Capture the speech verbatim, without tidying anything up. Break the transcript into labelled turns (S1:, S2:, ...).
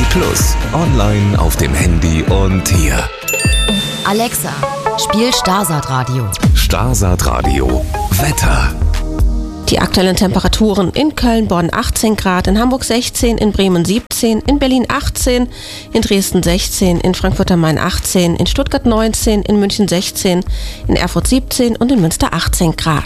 S1: Plus, online, auf dem Handy und hier.
S2: Alexa, spiel Starsat Radio.
S1: Starsat Radio. Wetter.
S3: Die aktuellen Temperaturen: in Köln, Bonn achtzehn Grad, in Hamburg sechzehn, in Bremen siebzehn, in Berlin achtzehn, in Dresden sechzehn, in Frankfurt am Main achtzehn, in Stuttgart neunzehn, in München sechzehn, in Erfurt siebzehn und in Münster achtzehn Grad.